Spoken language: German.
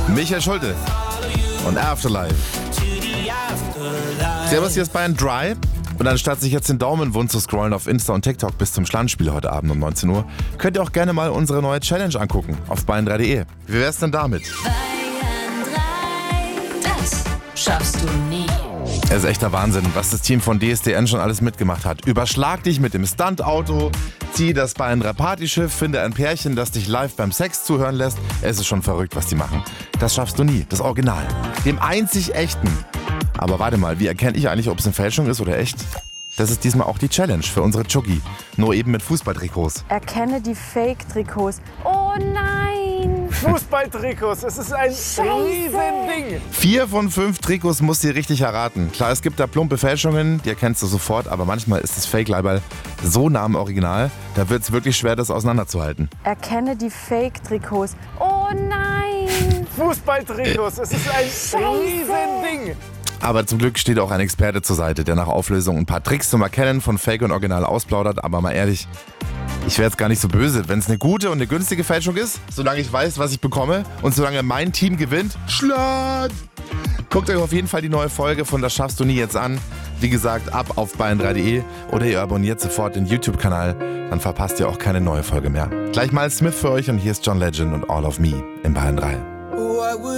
Michael Schulte und Afterlife. Servus, hier ist Bayern Dry. Und anstatt sich jetzt den Daumen wund zu scrollen auf Insta und TikTok bis zum Schlandspiel heute Abend um 19 Uhr, könnt ihr auch gerne mal unsere neue Challenge angucken auf bayern3.de. Wie wär's denn damit? Bayern 3, das schaffst du nie. Es ist echter Wahnsinn, was das Team von DSDN schon alles mitgemacht hat. Überschlag dich mit dem Stuntauto, zieh das Bayern 3 Partyschiff, finde ein Pärchen, das dich live beim Sex zuhören lässt. Es ist schon verrückt, was die machen. Das schaffst du nie, das Original. Dem einzig echten. Aber warte mal, wie erkenne ich eigentlich, ob es eine Fälschung ist oder echt? Das ist diesmal auch die Challenge für unsere Chuggi. Nur eben mit Fußballtrikots. Erkenne die Fake-Trikots. Oh nein! Fußballtrikots, es ist ein Riesending. 4 von 5 Trikots musst du richtig erraten. Klar, es gibt da plumpe Fälschungen, die erkennst du sofort, aber manchmal ist das Fake-Leiberl so nah am Original, da wird es wirklich schwer, das auseinanderzuhalten. Erkenne die Fake-Trikots. Oh nein! Fußballtrikots, es ist ein Riesending. Aber zum Glück steht auch ein Experte zur Seite, der nach Auflösung ein paar Tricks zum Erkennen von Fake und Original ausplaudert. Aber mal ehrlich, ich wäre jetzt gar nicht so böse, wenn es eine gute und eine günstige Fälschung ist, solange ich weiß, was ich bekomme und solange mein Team gewinnt. Schlag! Guckt euch auf jeden Fall die neue Folge von Das schaffst du nie jetzt an. Wie gesagt, ab auf bayern3.de oder ihr abonniert sofort den YouTube-Kanal, dann verpasst ihr auch keine neue Folge mehr. Gleich mal Smith für euch und hier ist John Legend und All of Me im Bayern 3.